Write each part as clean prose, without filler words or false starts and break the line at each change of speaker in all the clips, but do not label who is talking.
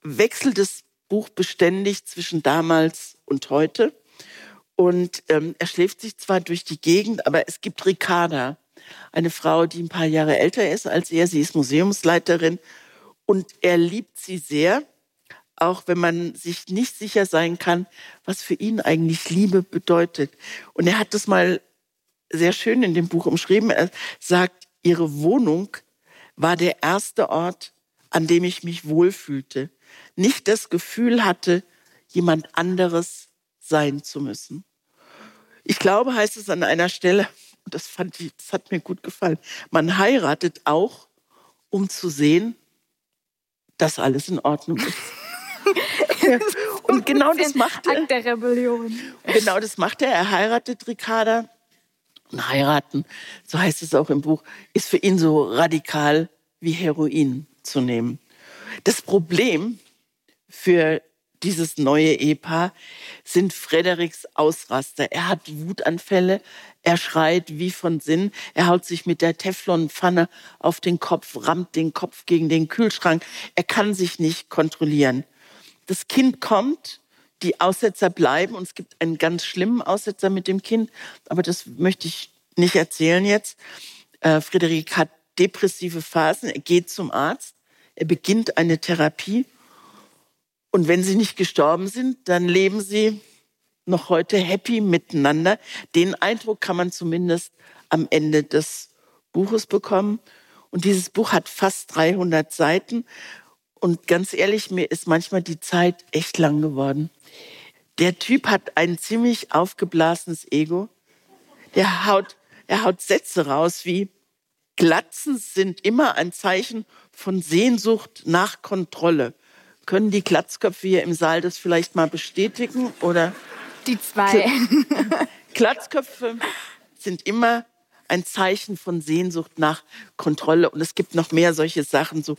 wechselt das Buch beständig zwischen damals und heute. Und er schläft sich zwar durch die Gegend, aber es gibt Ricarda, eine Frau, die ein paar Jahre älter ist als er. Sie ist Museumsleiterin und er liebt sie sehr, auch wenn man sich nicht sicher sein kann, was für ihn eigentlich Liebe bedeutet. Und er hat das mal sehr schön in dem Buch umschrieben. Er sagt, ihre Wohnung war der erste Ort, an dem ich mich wohlfühlte. Nicht das Gefühl hatte, jemand anderes sein zu müssen. Ich glaube, heißt es an einer Stelle, und das hat mir gut gefallen, man heiratet auch, um zu sehen, dass alles in Ordnung ist. Und genau das macht er.
Akt der Rebellion.
Genau das macht er. Er heiratet Ricarda. Und heiraten, so heißt es auch im Buch, ist für ihn so radikal wie Heroin zu nehmen. Das Problem für dieses neue Ehepaar sind Frederiks Ausraster. Er hat Wutanfälle, er schreit wie von Sinn, er haut sich mit der Teflonpfanne auf den Kopf, rammt den Kopf gegen den Kühlschrank. Er kann sich nicht kontrollieren. Das Kind kommt, die Aussetzer bleiben und es gibt einen ganz schlimmen Aussetzer mit dem Kind, aber das möchte ich nicht erzählen jetzt. Frederik hat depressive Phasen, er geht zum Arzt, er beginnt eine Therapie und wenn sie nicht gestorben sind, dann leben sie noch heute happy miteinander. Den Eindruck kann man zumindest am Ende des Buches bekommen. Und dieses Buch hat fast 300 Seiten. Und ganz ehrlich, mir ist manchmal die Zeit echt lang geworden. Der Typ hat ein ziemlich aufgeblasenes Ego. Er haut Sätze raus wie: Glatzen sind immer ein Zeichen von Sehnsucht nach Kontrolle. Können die Glatzköpfe hier im Saal das vielleicht mal bestätigen? Oder
die zwei.
Glatzköpfe sind immer ein Zeichen von Sehnsucht nach Kontrolle. Und es gibt noch mehr solche Sachen. So,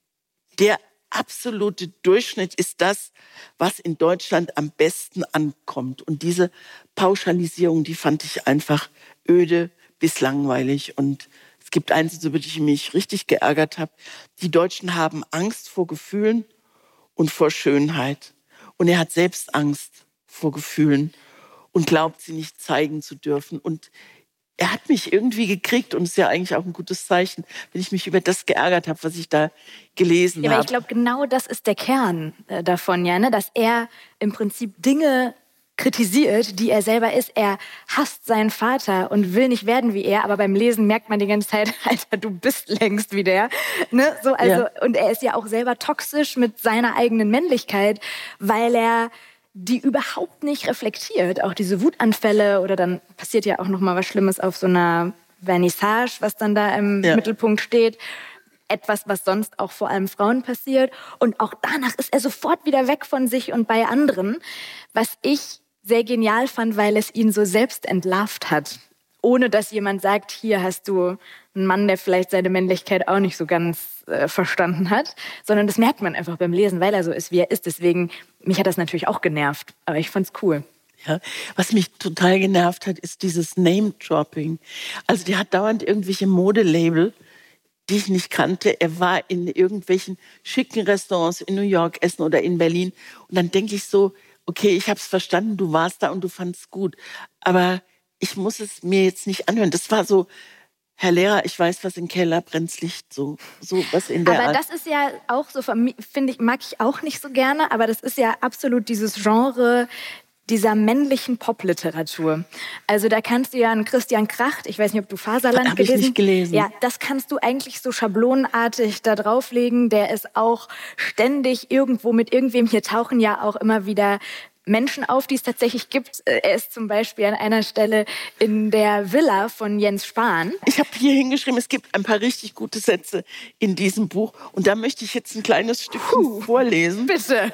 der absolute Durchschnitt ist das, was in Deutschland am besten ankommt. Und diese Pauschalisierung, die fand ich einfach öde bis langweilig. Und es gibt eins, über das ich mich richtig geärgert habe. Die Deutschen haben Angst vor Gefühlen und vor Schönheit. Und er hat selbst Angst vor Gefühlen und glaubt, sie nicht zeigen zu dürfen. Und er hat mich irgendwie gekriegt und es ist ja eigentlich auch ein gutes Zeichen, wenn ich mich über das geärgert habe, was ich da gelesen habe.
Ja, aber ich glaube, genau das ist der Kern davon, ja, ne? Dass er im Prinzip Dinge kritisiert, die er selber ist. Er hasst seinen Vater und will nicht werden wie er, aber beim Lesen merkt man die ganze Zeit, Alter, du bist längst wie der. Ne? So, also, ja. Und er ist ja auch selber toxisch mit seiner eigenen Männlichkeit, weil er die überhaupt nicht reflektiert. Auch diese Wutanfälle oder dann passiert ja auch noch mal was Schlimmes auf so einer Vernissage, was dann da im Mittelpunkt steht. Etwas, was sonst auch vor allem Frauen passiert. Und auch danach ist er sofort wieder weg von sich und bei anderen, was ich sehr genial fand, weil es ihn so selbst entlarvt hat. Ohne dass jemand sagt, hier hast du einen Mann, der vielleicht seine Männlichkeit auch nicht so ganz verstanden hat. Sondern das merkt man einfach beim Lesen, weil er so ist, wie er ist. Deswegen, mich hat das natürlich auch genervt. Aber ich fand's cool.
Ja, was mich total genervt hat, ist dieses Name-Dropping. Also der hat dauernd irgendwelche Modelabel, die ich nicht kannte. Er war in irgendwelchen schicken Restaurants in New York essen oder in Berlin. Und dann denke ich so, okay, ich habe es verstanden, du warst da und du fandst es gut. Aber ich muss es mir jetzt nicht anhören. Das war so, Herr Lehrer, ich weiß, was im Keller brennt, Licht, so was in der
Aber
Art.
das ist ja auch so, finde ich, mag ich auch nicht so gerne, aber das ist ja absolut dieses Genre dieser männlichen Popliteratur. Also da kannst du ja einen Christian Kracht, ich weiß nicht, ob du Faserland
gelesen hast. Habe ich nicht gelesen.
Ja, das kannst du eigentlich so schablonenartig da drauflegen. Der ist auch ständig irgendwo mit irgendwem. Hier tauchen ja auch immer wieder Menschen auf, die es tatsächlich gibt. Er ist zum Beispiel an einer Stelle in der Villa von Jens Spahn.
Ich habe hier hingeschrieben, es gibt ein paar richtig gute Sätze in diesem Buch. Und da möchte ich jetzt ein kleines Stückchen vorlesen.
Bitte.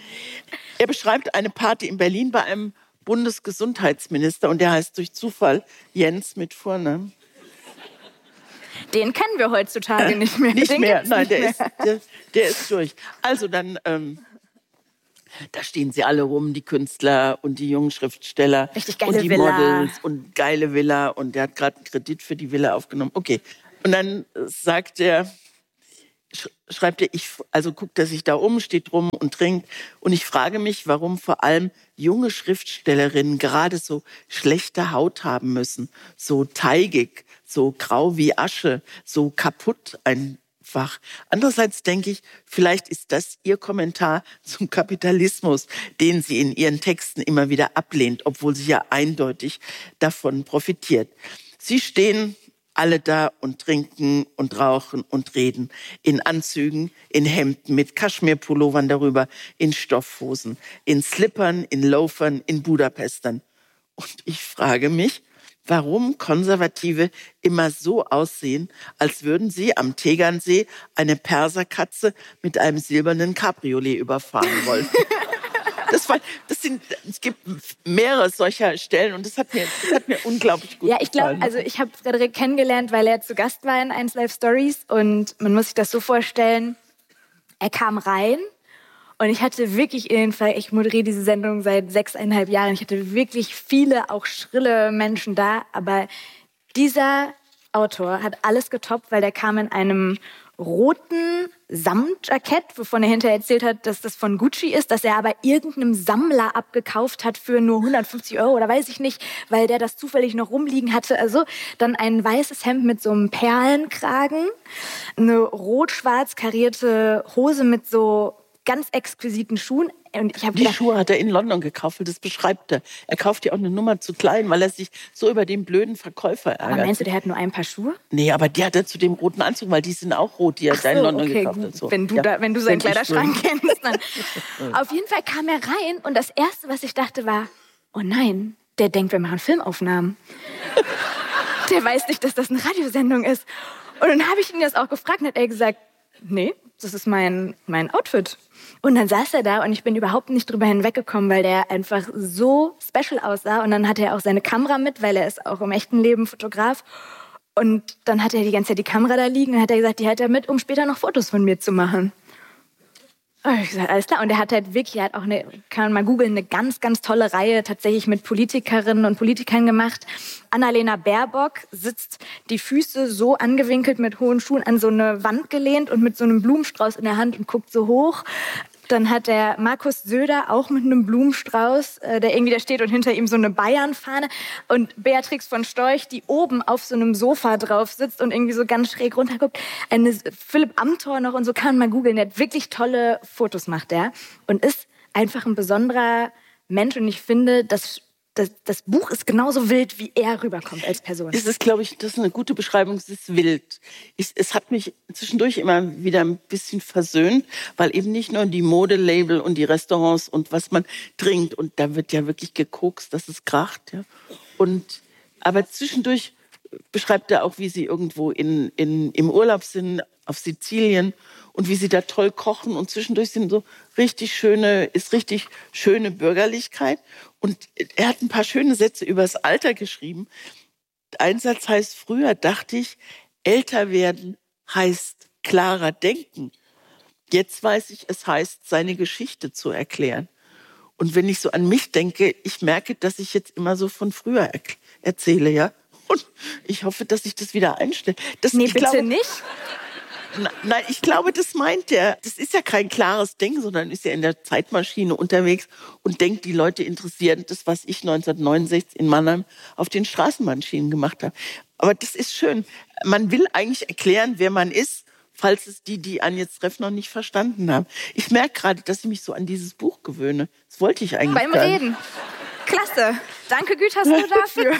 Er beschreibt eine Party in Berlin bei einem Bundesgesundheitsminister und der heißt durch Zufall Jens mit Vornamen.
Den kennen wir heutzutage nicht mehr.
Nicht mehr, nein, der ist durch. Also dann, da stehen sie alle rum, die Künstler und die jungen Schriftsteller.
Richtig geile
und die
Villa.
Models und geile Villa und der hat gerade einen Kredit für die Villa aufgenommen. Okay, und dann sagt er, schreibt er, also guckt er sich da um, steht rum und trinkt. Und ich frage mich, warum vor allem junge Schriftstellerinnen gerade so schlechte Haut haben müssen. So teigig, so grau wie Asche, so kaputt einfach. Andererseits denke ich, vielleicht ist das Ihr Kommentar zum Kapitalismus, den sie in ihren Texten immer wieder ablehnt, obwohl sie ja eindeutig davon profitiert. Sie stehen alle da und trinken und rauchen und reden. In Anzügen, in Hemden, mit Kaschmirpullovern darüber, in Stoffhosen, in Slippern, in Loafern, in Budapestern. Und ich frage mich, warum Konservative immer so aussehen, als würden sie am Tegernsee eine Perserkatze mit einem silbernen Cabriolet überfahren wollen. Es gibt mehrere solcher Stellen und das hat mir unglaublich gut gefallen.
Ja, ich glaube, also ich habe Frederik kennengelernt, weil er zu Gast war in 1 Live Stories und man muss sich das so vorstellen, er kam rein und ich hatte wirklich ich moderiere diese Sendung seit 6,5 Jahren, ich hatte wirklich viele, auch schrille Menschen da, aber dieser Autor hat alles getoppt, weil der kam in einem roten Samtjackett, wovon er hinterher erzählt hat, dass das von Gucci ist, dass er aber irgendeinem Sammler abgekauft hat für nur 150 € oder weiß ich nicht, weil der das zufällig noch rumliegen hatte. Also dann ein weißes Hemd mit so einem Perlenkragen, eine rot-schwarz karierte Hose mit so ganz exquisiten Schuhen. Und ich
die Schuhe hat er in London gekauft, das beschreibt er. Er kauft ja auch eine Nummer zu klein, weil er sich so über den blöden Verkäufer ärgert.
Aber meinst du, der hat nur ein Paar Schuhe?
Nee, aber die hat er zu dem roten Anzug, weil die sind auch rot, die er da in London gekauft hat. So.
Wenn du seinen Kleiderschrank kennst, dann. Auf jeden Fall kam er rein und das Erste, was ich dachte, war, oh nein, der denkt, wir machen Filmaufnahmen. Der weiß nicht, dass das eine Radiosendung ist. Und dann habe ich ihn das auch gefragt und hat er gesagt, nee, das ist mein Outfit. Und dann saß er da und ich bin überhaupt nicht drüber hinweggekommen, weil der einfach so special aussah. Und dann hatte er auch seine Kamera mit, weil er ist auch im echten Leben Fotograf. Und dann hat er die ganze Zeit die Kamera da liegen und hat er gesagt, die hat er mit, um später noch Fotos von mir zu machen. Und ich gesagt, alles klar. Und er hat halt wirklich, er hat auch kann man mal googeln, eine ganz, ganz tolle Reihe tatsächlich mit Politikerinnen und Politikern gemacht. Annalena Baerbock sitzt die Füße so angewinkelt mit hohen Schuhen an so eine Wand gelehnt und mit so einem Blumenstrauß in der Hand und guckt so hoch. Dann hat der Markus Söder auch mit einem Blumenstrauß, der irgendwie da steht und hinter ihm so eine Bayern-Fahne. Und Beatrix von Storch, die oben auf so einem Sofa drauf sitzt und irgendwie so ganz schräg runterguckt. Philipp Amthor noch und so, kann man mal googeln. Der hat wirklich tolle Fotos macht der und ist einfach ein besonderer Mensch. Und ich finde, das Buch ist genauso wild, wie er rüberkommt als Person.
Es ist, glaube ich, das ist eine gute Beschreibung, es ist wild. Es hat mich zwischendurch immer wieder ein bisschen versöhnt, weil eben nicht nur die Modelabel und die Restaurants und was man trinkt, und da wird ja wirklich gekokst, dass es kracht. Ja. Aber zwischendurch beschreibt er auch, wie sie irgendwo im Urlaub sind, auf Sizilien, und wie sie da toll kochen, und zwischendurch sind so richtig schöne Bürgerlichkeit. Und er hat ein paar schöne Sätze über das Alter geschrieben. Ein Satz heißt, früher dachte ich, älter werden heißt klarer denken. Jetzt weiß ich, es heißt, seine Geschichte zu erklären. Und wenn ich so an mich denke, ich merke, dass ich jetzt immer so von früher erzähle, ja. Und ich hoffe, dass ich das wieder einstelle.
Bitte nicht.
Nein, ich glaube, das meint er. Das ist ja kein klares Denken, sondern ist ja in der Zeitmaschine unterwegs und denkt, die Leute interessieren das, was ich 1969 in Mannheim auf den Straßenbahnschienen gemacht habe. Aber das ist schön. Man will eigentlich erklären, wer man ist, falls es die einen jetzt treffen, noch nicht verstanden haben. Ich merke gerade, dass ich mich so an dieses Buch gewöhne. Das wollte ich eigentlich
beim Reden. Klasse. Danke, Gütersloh, dafür.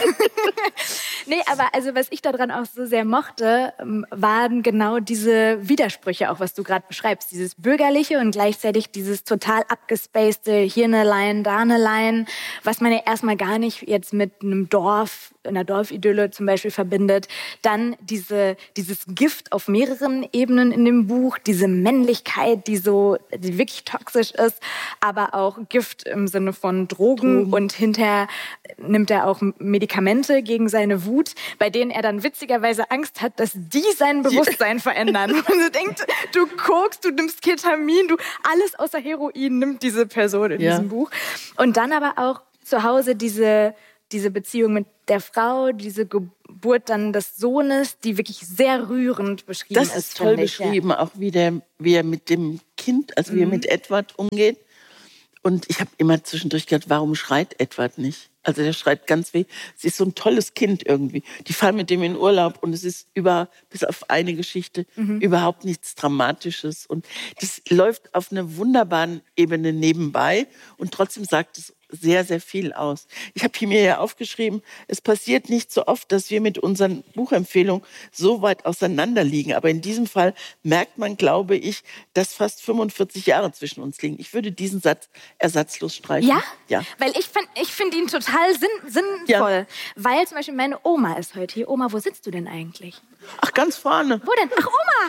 Nee, aber also was ich daran auch so sehr mochte, waren genau diese Widersprüche, auch was du gerade beschreibst. Dieses Bürgerliche und gleichzeitig dieses total abgespacede, hier eine Line, da eine Line, was man ja erstmal gar nicht jetzt mit einem Dorf, einer Dorfidylle zum Beispiel verbindet. Dann dieses Gift auf mehreren Ebenen in dem Buch, diese Männlichkeit, die wirklich toxisch ist, aber auch Gift im Sinne von Drogen. Und hinterher nimmt er auch Medikamente gegen seine Wut, bei denen er dann witzigerweise Angst hat, dass die sein Bewusstsein verändern. Und du denkst, du kokst, du nimmst Ketamin, alles außer Heroin nimmt diese Person in diesem Buch. Und dann aber auch zu Hause diese diese Beziehung mit der Frau, diese Geburt dann des Sohnes, die wirklich sehr rührend beschrieben ist.
Das ist toll beschrieben, auch wie er mit dem Kind, also wie er mit Edward umgeht. Und ich habe immer zwischendurch gedacht, warum schreit Edward nicht? Also der schreit ganz weh. Es ist so ein tolles Kind irgendwie. Die fahren mit dem in Urlaub und es ist bis auf eine Geschichte überhaupt nichts Dramatisches. Und das läuft auf einer wunderbaren Ebene nebenbei und trotzdem sagt es sehr, sehr viel aus. Ich habe mir ja aufgeschrieben, es passiert nicht so oft, dass wir mit unseren Buchempfehlungen so weit auseinander liegen. Aber in diesem Fall merkt man, glaube ich, dass fast 45 Jahre zwischen uns liegen. Ich würde diesen Satz ersatzlos streichen.
Ja?
Ja.
Weil ich finde ihn total sinnvoll. Ja. Weil zum Beispiel meine Oma ist heute hier. Oma, wo sitzt du denn eigentlich?
Ach, ganz vorne.
Wo denn? Ach, Oma!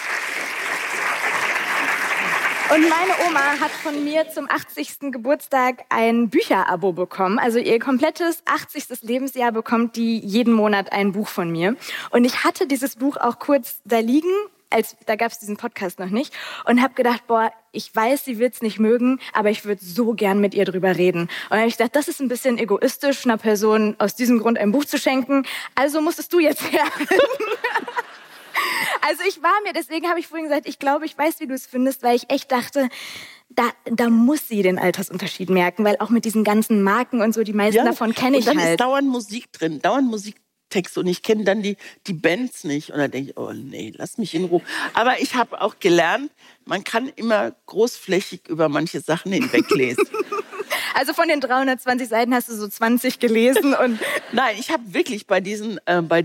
Und meine Oma hat von mir zum 80. Geburtstag ein Bücherabo bekommen. Also ihr komplettes 80. Lebensjahr bekommt die jeden Monat ein Buch von mir. Und ich hatte dieses Buch auch kurz da liegen, da gab es diesen Podcast noch nicht. Und habe gedacht, boah, ich weiß, sie wird's nicht mögen, aber ich würde so gern mit ihr drüber reden. Und dann habe ich gedacht, das ist ein bisschen egoistisch, einer Person aus diesem Grund ein Buch zu schenken. Also musstest du jetzt her. Also deswegen habe ich vorhin gesagt, ich glaube, ich weiß, wie du es findest, weil ich echt dachte, da muss sie den Altersunterschied merken, weil auch mit diesen ganzen Marken und so, die meisten davon kenne ich halt.
Und dann ist dauernd Musik drin, dauernd Musiktext und ich kenne dann die Bands nicht. Und dann denke ich, oh nee, lass mich in Ruhe. Aber ich habe auch gelernt, man kann immer großflächig über manche Sachen hinweglesen.
Also von den 320 Seiten hast du so 20 gelesen und...
Nein, ich habe wirklich bei diesen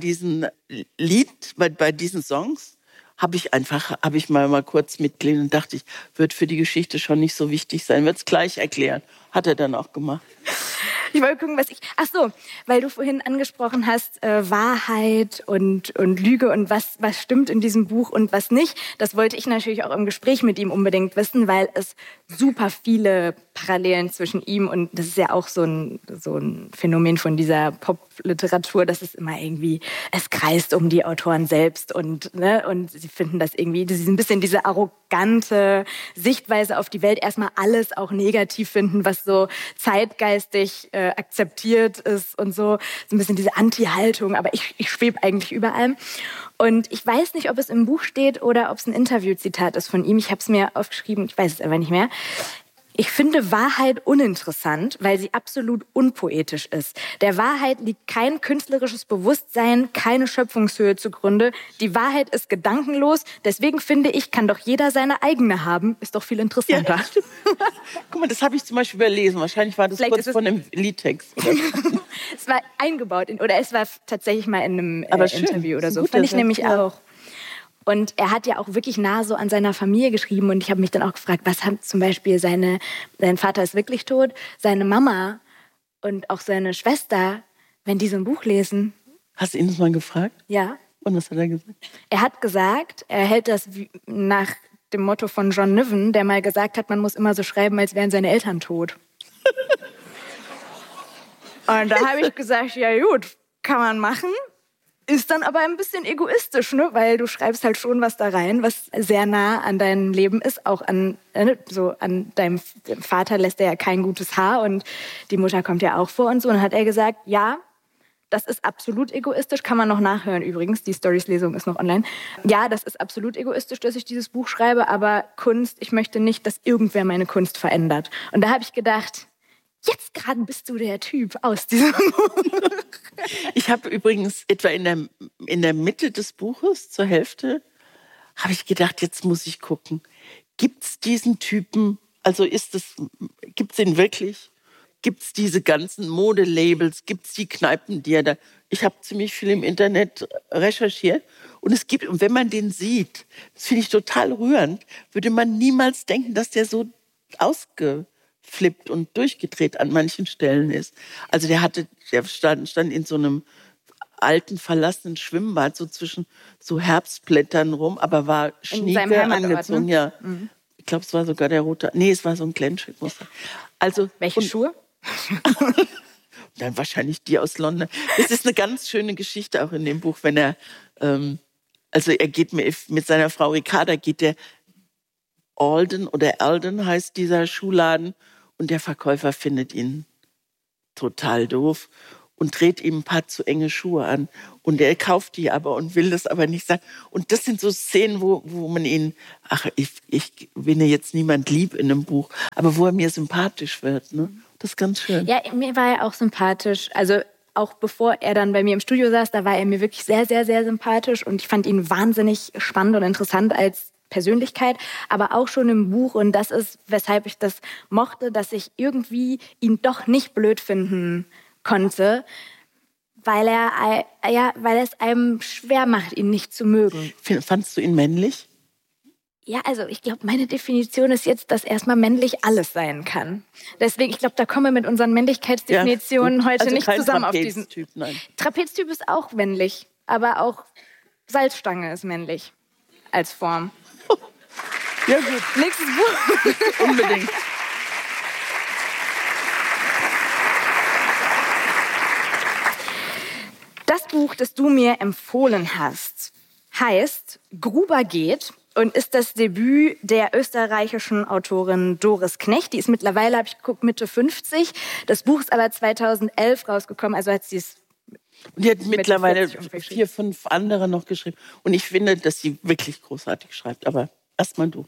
Songs habe ich mal kurz mitgelesen und dachte, ich wird für die Geschichte schon nicht so wichtig sein, wird es gleich erklären. Hat er dann auch gemacht.
Ich wollte gucken, ach so, weil du vorhin angesprochen hast, Wahrheit und Lüge und was stimmt in diesem Buch und was nicht. Das wollte ich natürlich auch im Gespräch mit ihm unbedingt wissen, weil es super viele Parallelen zwischen ihm und das ist ja auch so ein Phänomen von dieser Popliteratur, dass es immer irgendwie, es kreist um die Autoren selbst und sie finden das irgendwie, sie ein bisschen diese arrogante Sichtweise auf die Welt, erstmal alles auch negativ finden, was so zeitgeistig akzeptiert ist und so ein bisschen diese Anti-Haltung, aber ich schwebe eigentlich über allem. Und ich weiß nicht, ob es im Buch steht oder ob es ein Interviewzitat ist von ihm. Ich habe es mir aufgeschrieben, ich weiß es aber nicht mehr. Ich finde Wahrheit uninteressant, weil sie absolut unpoetisch ist. Der Wahrheit liegt kein künstlerisches Bewusstsein, keine Schöpfungshöhe zugrunde. Die Wahrheit ist gedankenlos. Deswegen finde ich, kann doch jeder seine eigene haben. Ist doch viel interessanter. Ja,
guck mal, das habe ich zum Beispiel überlesen. Wahrscheinlich war das kurz von einem Liedtext.
Es war eingebaut, oder es war tatsächlich mal in einem Interview oder so. Fand ich nämlich auch. Und er hat ja auch wirklich nah so an seiner Familie geschrieben. Und ich habe mich dann auch gefragt, was haben zum Beispiel sein Vater ist wirklich tot, seine Mama und auch seine Schwester, wenn die so ein Buch lesen.
Hast du ihn das mal gefragt?
Ja.
Und was hat er gesagt?
Er hat gesagt, er hält das nach dem Motto von John Niven, der mal gesagt hat, man muss immer so schreiben, als wären seine Eltern tot. Und da habe ich gesagt, ja gut, kann man machen. Ist dann aber ein bisschen egoistisch, ne? Weil du schreibst halt schon was da rein, was sehr nah an deinem Leben ist. Auch an deinem Vater lässt er ja kein gutes Haar und die Mutter kommt ja auch vor und so. Und dann hat er gesagt, ja, das ist absolut egoistisch, kann man noch nachhören übrigens. Die Stories-Lesung ist noch online. Ja, das ist absolut egoistisch, dass ich dieses Buch schreibe, aber Kunst, ich möchte nicht, dass irgendwer meine Kunst verändert. Und da habe ich gedacht, jetzt gerade bist du der Typ aus diesem Buch.
Ich habe übrigens etwa in der Mitte des Buches, zur Hälfte, habe ich gedacht, jetzt muss ich gucken. Gibt es diesen Typen, also gibt es ihn wirklich? Gibt es diese ganzen Modelabels? Gibt es die Kneipen, die er da... Ich habe ziemlich viel im Internet recherchiert. Und wenn man den sieht, das finde ich total rührend, würde man niemals denken, dass der so ausgeflippt und durchgedreht an manchen Stellen ist. Also der stand in so einem alten, verlassenen Schwimmbad, so zwischen so Herbstblättern rum, aber war schnieke angezogen. Ne? Ja. Mhm. Ich glaube, es war sogar der rote... Nee, es war so ein Glänzstückmuster. Also,
welche Schuhe?
Dann wahrscheinlich die aus London. Es ist eine ganz schöne Geschichte auch in dem Buch, wenn er geht mit seiner Frau Ricarda, geht der Alden heißt dieser Schuhladen und der Verkäufer findet ihn total doof und dreht ihm ein paar zu enge Schuhe an. Und er kauft die aber und will das aber nicht sagen. Und das sind so Szenen, wo man ihn, ich bin ja jetzt niemand lieb in einem Buch, aber wo er mir sympathisch wird. Ne? Das ist ganz schön.
Ja, mir war er auch sympathisch. Also auch bevor er dann bei mir im Studio saß, da war er mir wirklich sehr, sehr, sehr sympathisch. Und ich fand ihn wahnsinnig spannend und interessant als Persönlichkeit, aber auch schon im Buch. Und das ist, weshalb ich das mochte, dass ich irgendwie ihn doch nicht blöd finden konnte, weil es einem schwer macht, ihn nicht zu mögen.
Fandst du ihn männlich?
Ja, also ich glaube, meine Definition ist jetzt, dass erstmal männlich alles sein kann. Deswegen, ich glaube, da kommen wir mit unseren Männlichkeitsdefinitionen heute nicht zusammen auf diesen
Trapeztyp, nein.
Trapeztyp ist auch männlich, aber auch Salzstange ist männlich als Form.
Ja gut.
Nächstes Buch.
Unbedingt.
Das Buch, das du mir empfohlen hast, heißt Gruber geht und ist das Debüt der österreichischen Autorin Doris Knecht. Die ist mittlerweile, habe ich geguckt, Mitte 50. Das Buch ist aber 2011 rausgekommen, also hat sie es.
Und die hat mittlerweile 4, 5 andere noch geschrieben. Und ich finde, dass sie wirklich großartig schreibt. Aber erstmal du.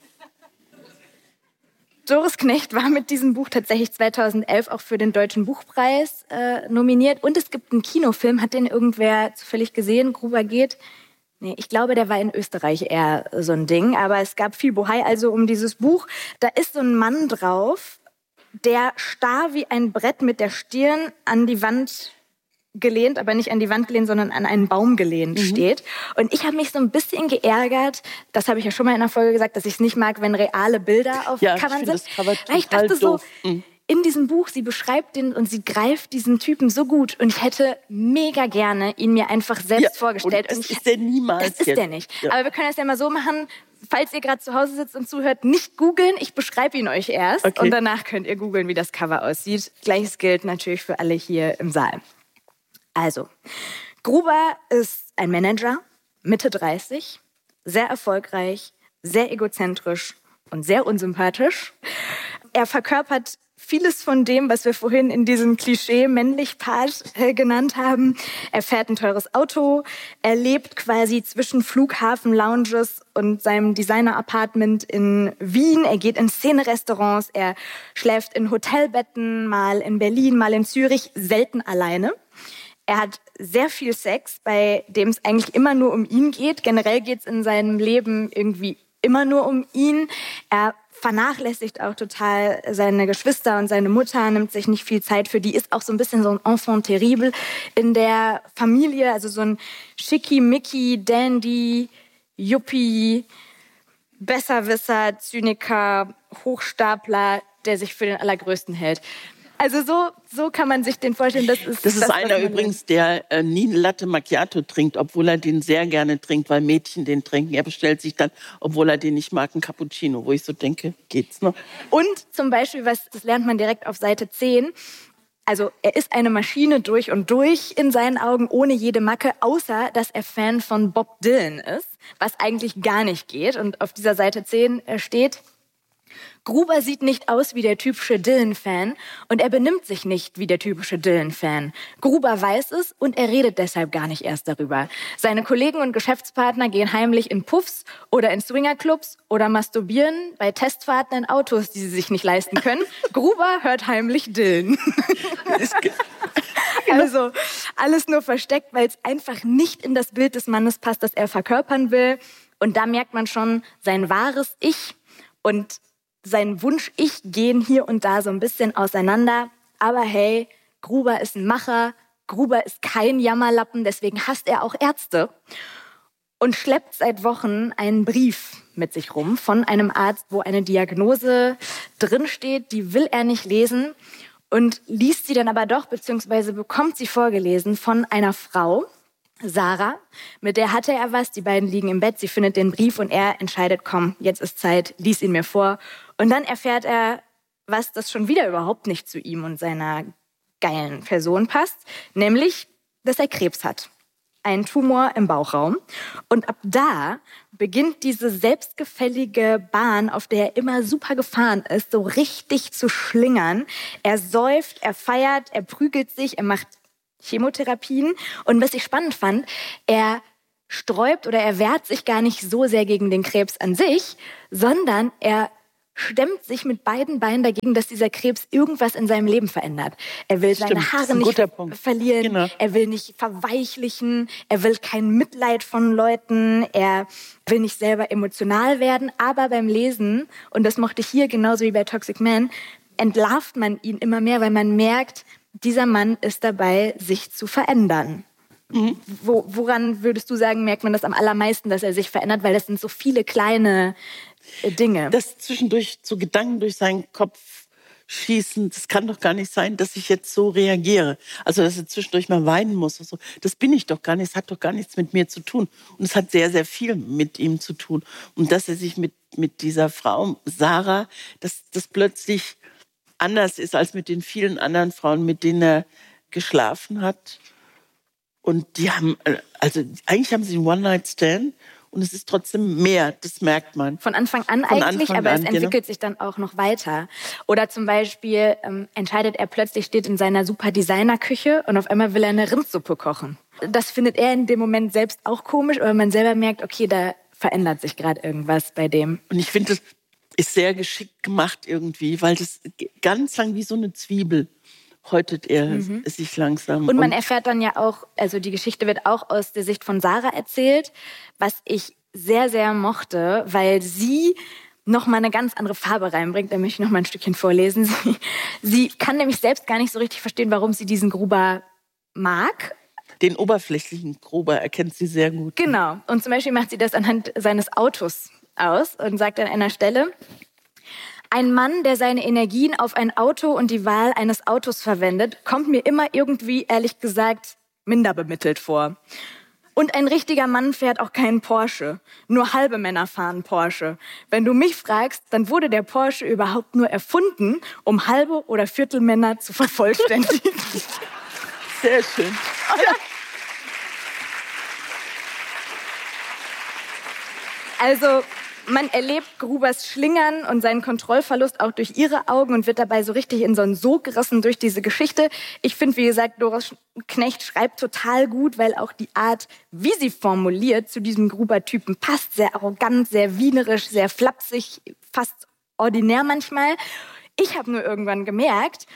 Doris Knecht war mit diesem Buch tatsächlich 2011 auch für den Deutschen Buchpreis nominiert. Und es gibt einen Kinofilm, hat den irgendwer zufällig gesehen? Gruber geht? Nee, ich glaube, der war in Österreich eher so ein Ding. Aber es gab viel Bohai also um dieses Buch. Da ist so ein Mann drauf, der starr wie ein Brett mit der Stirn an die Wand gelehnt, aber nicht an die Wand gelehnt, sondern an einen Baum gelehnt steht. Und ich habe mich so ein bisschen geärgert, das habe ich ja schon mal in einer Folge gesagt, dass ich es nicht mag, wenn reale Bilder auf Covern sind.
Das Cover
weil ich dachte so,
doof.
in diesem Buch, sie beschreibt den und sie greift diesen Typen so gut. Und ich hätte mega gerne ihn mir einfach selbst vorgestellt.
Und das ist der niemals.
Das ist der nicht. Ja. Aber wir können das ja mal so machen, falls ihr gerade zu Hause sitzt und zuhört, nicht googeln. Ich beschreibe ihn euch erst. Okay. Und danach könnt ihr googeln, wie das Cover aussieht. Gleiches gilt natürlich für alle hier im Saal. Also, Gruber ist ein Manager, Mitte 30, sehr erfolgreich, sehr egozentrisch und sehr unsympathisch. Er verkörpert vieles von dem, was wir vorhin in diesem Klischee-männlich-Part genannt haben. Er fährt ein teures Auto, er lebt quasi zwischen Flughafen-Lounges und seinem Designer-Apartment in Wien. Er geht in Szene-Restaurants, er schläft in Hotelbetten, mal in Berlin, mal in Zürich, selten alleine. Er hat sehr viel Sex, bei dem es eigentlich immer nur um ihn geht. Generell geht es in seinem Leben irgendwie immer nur um ihn. Er vernachlässigt auch total seine Geschwister und seine Mutter, nimmt sich nicht viel Zeit für die, ist auch so ein bisschen so ein Enfant terrible in der Familie, also so ein Schickimicki, Dandy, Yuppie, Besserwisser, Zyniker, Hochstapler, der sich für den Allergrößten hält. Also so kann man sich den vorstellen. Das ist
einer übrigens, der nie eine Latte Macchiato trinkt, obwohl er den sehr gerne trinkt, weil Mädchen den trinken. Er bestellt sich dann, obwohl er den nicht mag, einen Cappuccino, wo ich so denke, geht's noch?
Und zum Beispiel, das lernt man direkt auf Seite 10, also er ist eine Maschine durch und durch in seinen Augen, ohne jede Macke, außer dass er Fan von Bob Dylan ist, was eigentlich gar nicht geht. Und auf dieser Seite 10 steht: Gruber sieht nicht aus wie der typische Dylan-Fan und er benimmt sich nicht wie der typische Dylan-Fan. Gruber weiß es und er redet deshalb gar nicht erst darüber. Seine Kollegen und Geschäftspartner gehen heimlich in Puffs oder in Swingerclubs oder masturbieren bei Testfahrten in Autos, die sie sich nicht leisten können. Gruber hört heimlich Dylan. Also alles nur versteckt, weil es einfach nicht in das Bild des Mannes passt, das er verkörpern will. Und da merkt man schon, sein wahres Ich und sein Wunsch-Ich gehen hier und da so ein bisschen auseinander. Aber hey, Gruber ist ein Macher, Gruber ist kein Jammerlappen, deswegen hasst er auch Ärzte und schleppt seit Wochen einen Brief mit sich rum von einem Arzt, wo eine Diagnose drinsteht, die will er nicht lesen und liest sie dann aber doch, beziehungsweise bekommt sie vorgelesen von einer Frau, Sarah, mit der hatte er was, die beiden liegen im Bett, sie findet den Brief und er entscheidet, komm, jetzt ist Zeit, lies ihn mir vor. Und dann erfährt er, was das schon wieder überhaupt nicht zu ihm und seiner geilen Person passt, nämlich, dass er Krebs hat. Ein Tumor im Bauchraum. Und ab da beginnt diese selbstgefällige Bahn, auf der er immer super gefahren ist, so richtig zu schlingern. Er säuft, er feiert, er prügelt sich, er macht Chemotherapien. Und was ich spannend fand, er sträubt oder er wehrt sich gar nicht so sehr gegen den Krebs an sich, sondern er stemmt sich mit beiden Beinen dagegen, dass dieser Krebs irgendwas in seinem Leben verändert. Er will seine Haare nicht verlieren, genau. Er will nicht verweichlichen, er will kein Mitleid von Leuten, er will nicht selber emotional werden, aber beim Lesen, und das mochte ich hier genauso wie bei Toxic Man, entlarvt man ihn immer mehr, weil man merkt, dieser Mann ist dabei, sich zu verändern. Mhm. Woran würdest du sagen, merkt man das am allermeisten, dass er sich verändert? Weil das sind so viele kleine Dinge.
Dass zwischendurch so Gedanken durch seinen Kopf schießen, das kann doch gar nicht sein, dass ich jetzt so reagiere. Also, dass er zwischendurch mal weinen muss. Und so. Das bin ich doch gar nicht, es hat doch gar nichts mit mir zu tun. Und es hat sehr, sehr viel mit ihm zu tun. Und dass er sich mit dieser Frau, Sarah, dass das plötzlich anders ist als mit den vielen anderen Frauen, mit denen er geschlafen hat. Und die haben, also eigentlich haben sie einen One-Night-Stand und es ist trotzdem mehr, das merkt man.
Von Anfang an eigentlich, aber es entwickelt sich dann auch noch weiter. Oder zum Beispiel entscheidet er plötzlich, steht in seiner super Designer-Küche und auf einmal will er eine Rindsuppe kochen. Das findet er in dem Moment selbst auch komisch, aber man selber merkt, okay, da verändert sich gerade irgendwas bei dem.
Und ich finde, das ist sehr geschickt gemacht irgendwie, weil das ganz lang wie so eine Zwiebel häutet er sich langsam.
Und man erfährt dann ja auch, also die Geschichte wird auch aus der Sicht von Sarah erzählt, was ich sehr, sehr mochte, weil sie noch mal eine ganz andere Farbe reinbringt. Da möchte ich noch mal ein Stückchen vorlesen. Sie kann nämlich selbst gar nicht so richtig verstehen, warum sie diesen Gruber mag.
Den oberflächlichen Gruber erkennt sie sehr gut.
Genau. Und zum Beispiel macht sie das anhand seines Autos aus und sagt an einer Stelle: Ein Mann, der seine Energien auf ein Auto und die Wahl eines Autos verwendet, kommt mir immer irgendwie, ehrlich gesagt, minder bemittelt vor. Und ein richtiger Mann fährt auch keinen Porsche. Nur halbe Männer fahren Porsche. Wenn du mich fragst, dann wurde der Porsche überhaupt nur erfunden, um halbe oder Viertelmänner zu vervollständigen.
Sehr schön.
Also, man erlebt Grubers Schlingern und seinen Kontrollverlust auch durch ihre Augen und wird dabei so richtig in so einen Sog gerissen durch diese Geschichte. Ich finde, wie gesagt, Doris Knecht schreibt total gut, weil auch die Art, wie sie formuliert, zu diesem Gruber-Typen passt. Sehr arrogant, sehr wienerisch, sehr flapsig, fast ordinär manchmal. Ich habe nur irgendwann gemerkt,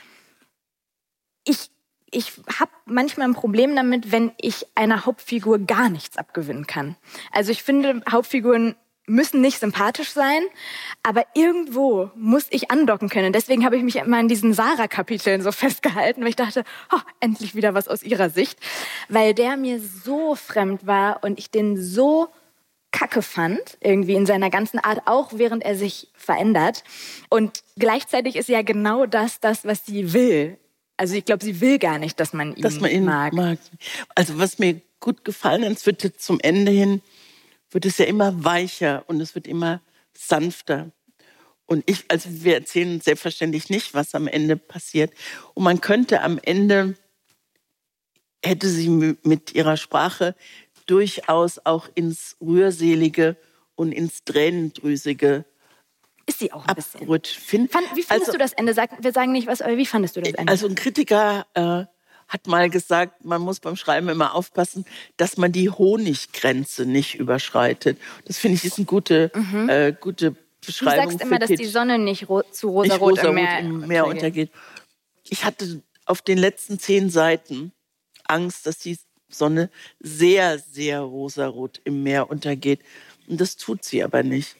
ich habe manchmal ein Problem damit, wenn ich einer Hauptfigur gar nichts abgewinnen kann. Also ich finde, Hauptfiguren müssen nicht sympathisch sein, aber irgendwo muss ich andocken können. Deswegen habe ich mich immer an diesen Sarah-Kapiteln so festgehalten, weil ich dachte, endlich wieder was aus ihrer Sicht. Weil der mir so fremd war und ich den so kacke fand, irgendwie in seiner ganzen Art, auch während er sich verändert. Und gleichzeitig ist ja genau das, was sie will. Also ich glaube, sie will gar nicht, dass man ihn mag.
Also was mir gut gefallen hat, es wird jetzt zum Ende hin, wird es ja immer weicher und es wird immer sanfter. Und wir erzählen selbstverständlich nicht, was am Ende passiert. Und man könnte am Ende, hätte sie mit ihrer Sprache durchaus auch ins Rührselige und ins Tränendrüsige
ist sie auch ein bisschen. Wie findest du das Ende? Wir sagen nicht was, aber wie fandest du das Ende?
Also ein Kritiker hat mal gesagt, man muss beim Schreiben immer aufpassen, dass man die Honiggrenze nicht überschreitet. Das finde ich ist eine gute Beschreibung.
Du sagst immer, dass die Sonne nicht zu rosarot
im Meer untergeht. Ich hatte auf den letzten 10 Seiten Angst, dass die Sonne sehr, sehr rosarot im Meer untergeht. Und das tut sie aber nicht.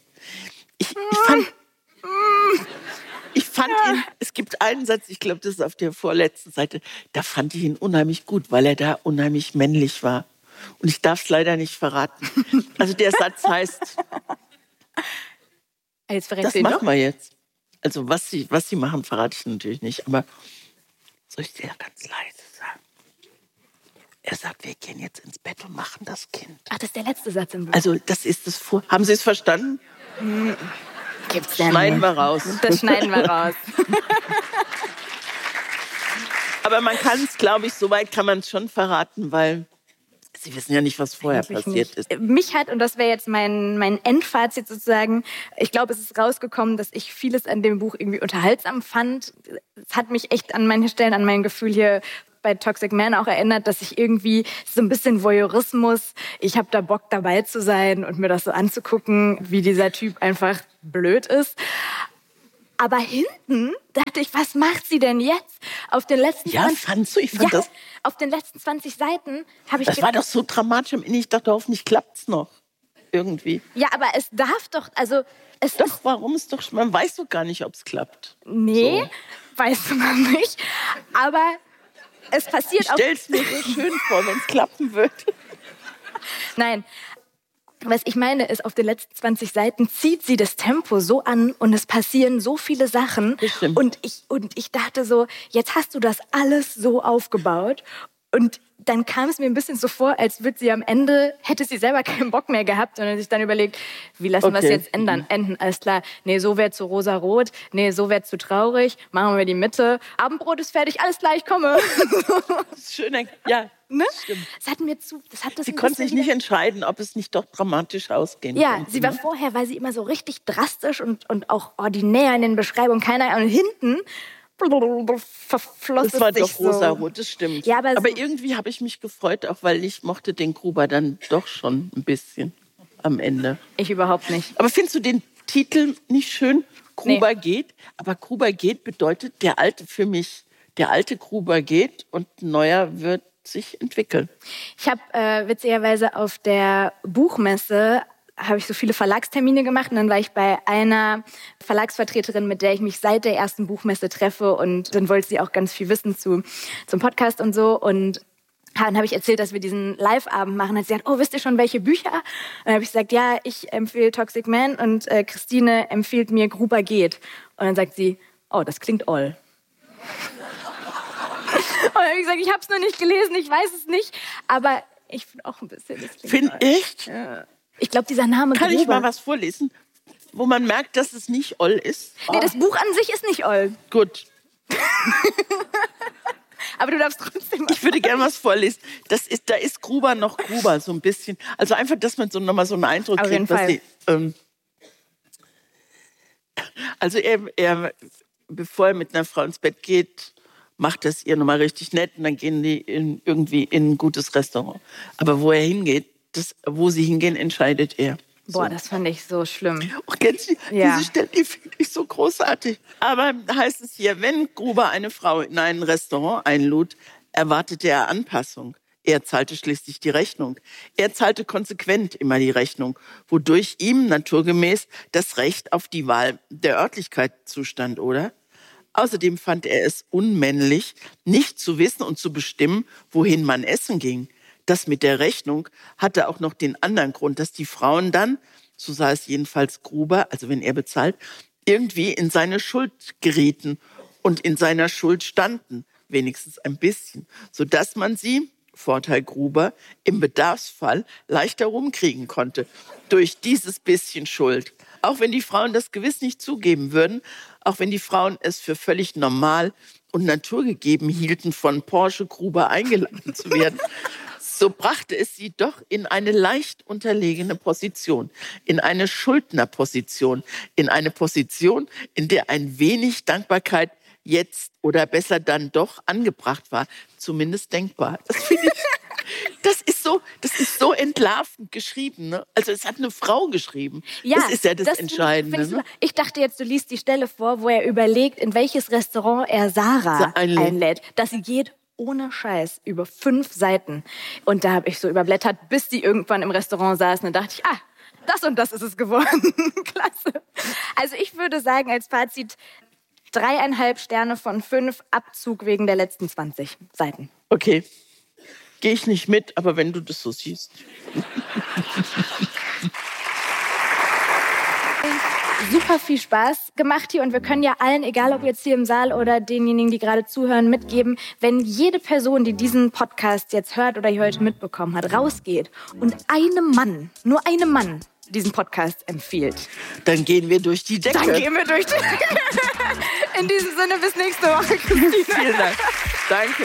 Ich fand ihn, es gibt einen Satz, ich glaube, das ist auf der vorletzten Seite, da fand ich ihn unheimlich gut, weil er da unheimlich männlich war. Und ich darf es leider nicht verraten. Also der Satz heißt, das machen wir jetzt. Also was sie machen, verrate ich natürlich nicht, aber soll ich dir ganz leise sagen? Er sagt, wir gehen jetzt ins Bett und machen das Kind.
Ach, das ist der letzte Satz im Buch.
Also das ist das Haben Sie es verstanden?
Gibt's
schneiden wir raus.
Das schneiden wir raus.
Aber man kann es, glaube ich, soweit kann man es schon verraten, weil Sie wissen ja nicht, was vorher passiert ist.
Mich hat, und das wäre jetzt mein Endfazit sozusagen, ich glaube, es ist rausgekommen, dass ich vieles an dem Buch irgendwie unterhaltsam fand. Es hat mich echt an manchen Stellen, an mein Gefühl hier bei Toxic Man auch erinnert, dass ich irgendwie so ein bisschen Voyeurismus, ich habe da Bock dabei zu sein und mir das so anzugucken, wie dieser Typ einfach blöd ist. Aber hinten dachte ich, was macht sie denn jetzt? Auf den letzten
fandst du? Ich fand das...
Auf den letzten 20 Seiten habe ich...
Das war doch so dramatisch. Ich dachte, hoffentlich klappt's noch. Irgendwie.
Ja, aber es darf doch, also...
Warum ist doch... Man weiß doch gar nicht, ob es klappt.
Nee, weiß man nicht. Aber es passiert auch...
Ich stell's mir so schön vor, wenn es klappen würde.
Nein. Was ich meine ist, auf den letzten 20 Seiten zieht sie das Tempo so an und es passieren so viele Sachen. Und ich dachte so, jetzt hast du das alles so aufgebaut. Und dann kam es mir ein bisschen so vor, als würde sie am Ende, hätte sie selber keinen Bock mehr gehabt, sondern sich dann überlegt, wie lassen wir es jetzt enden? Alles klar, nee, so wäre zu rosarot, nee, so wäre zu traurig, machen wir die Mitte, Abendbrot ist fertig, alles klar, ich komme.
Schön, ja.
Ne?
Stimmt.
Sie
konnte sich nicht entscheiden, ob es nicht doch dramatisch ausgehen
Ja,
könnte.
Sie war vorher, war sie immer so richtig drastisch und auch ordinär in den Beschreibungen, keine Ahnung, und hinten verflossen.
Das war doch rosarot, das stimmt.
Ja, aber
irgendwie habe ich mich gefreut, auch weil ich mochte den Gruber dann doch schon ein bisschen am Ende.
Ich überhaupt nicht.
Aber findest du den Titel nicht schön? Gruber geht. Aber Gruber geht bedeutet, der alte Gruber geht und ein neuer wird sich entwickeln.
Ich habe witzigerweise auf der Buchmesse habe ich so viele Verlagstermine gemacht und dann war ich bei einer Verlagsvertreterin, mit der ich mich seit der ersten Buchmesse treffe und dann wollte sie auch ganz viel wissen zum Podcast und so und dann habe ich erzählt, dass wir diesen Live-Abend machen. Dann hat sie gesagt, wisst ihr schon, welche Bücher? Und dann habe ich gesagt, ja, ich empfehle Toxic Man und Christine empfiehlt mir Gruber geht. Und dann sagt sie, das klingt oll. Und dann habe ich gesagt, ich habe es noch nicht gelesen, ich weiß es nicht, aber ich finde auch ein bisschen, das klingt
oll. Echt?
Ja. Ich glaube, dieser Name
Kann
Gruber.
ich mal was vorlesen, wo man merkt, dass es nicht oll ist?
Nee, das Buch an sich ist nicht oll.
Gut.
Aber du darfst trotzdem...
Ich würde gerne was vorlesen. Da ist Gruber noch Gruber, so ein bisschen. Also einfach, dass man nochmal so einen Eindruck
Auf jeden
kriegt.
Fall.
Also er, bevor er mit einer Frau ins Bett geht, macht das ihr nochmal richtig nett und dann gehen die irgendwie in ein gutes Restaurant. Aber wo er hingeht, wo sie hingehen, entscheidet er.
Boah, das fand ich so schlimm.
Kennst du, diese Stelle, die finde ich so großartig. Aber heißt es hier, wenn Gruber eine Frau in ein Restaurant einlud, erwartete er Anpassung. Er zahlte schließlich die Rechnung. Er zahlte konsequent immer die Rechnung, wodurch ihm naturgemäß das Recht auf die Wahl der Örtlichkeit zustand, oder? Außerdem fand er es unmännlich, nicht zu wissen und zu bestimmen, wohin man essen ging. Das mit der Rechnung hatte auch noch den anderen Grund, dass die Frauen dann, so sah es jedenfalls Gruber, also wenn er bezahlt, irgendwie in seine Schuld gerieten und in seiner Schuld standen, wenigstens ein bisschen, sodass man sie, Vorteil Gruber, im Bedarfsfall leichter rumkriegen konnte durch dieses bisschen Schuld. Auch wenn die Frauen das gewiss nicht zugeben würden, auch wenn die Frauen es für völlig normal und naturgegeben hielten, von Porsche Gruber eingeladen zu werden, so brachte es sie doch in eine leicht unterlegene Position, in eine Schuldnerposition, in eine Position, in der ein wenig Dankbarkeit jetzt oder besser dann doch angebracht war, zumindest denkbar. Das finde ich, das ist so entlarvend geschrieben. Ne? Also es hat eine Frau geschrieben.
Ja,
das ist ja das Entscheidende.
Ne? Ich dachte jetzt, du liest die Stelle vor, wo er überlegt, in welches Restaurant er Sarah einlädt. Das geht ohne Scheiß über 5 Seiten. Und da habe ich so überblättert, bis sie irgendwann im Restaurant saßen. Und dachte ich, das und das ist es geworden. Klasse. Also ich würde sagen, als Fazit 3,5 Sterne von 5, Abzug wegen der letzten 20 Seiten.
Okay. Gehe ich nicht mit, aber wenn du das so siehst.
Super viel Spaß gemacht hier und wir können ja allen, egal ob jetzt hier im Saal oder denjenigen, die gerade zuhören, mitgeben, wenn jede Person, die diesen Podcast jetzt hört oder hier heute mitbekommen hat, rausgeht und nur einem Mann diesen Podcast empfiehlt.
Dann gehen wir durch die Decke.
In diesem Sinne, bis nächste Woche, Christine.
Vielen Dank. Danke.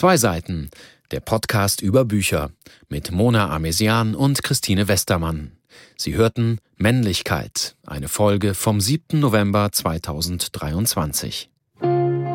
2 Seiten, der Podcast über Bücher mit Mona Amesian und Christine Westermann. Sie hörten Männlichkeit, eine Folge vom 7. November 2023.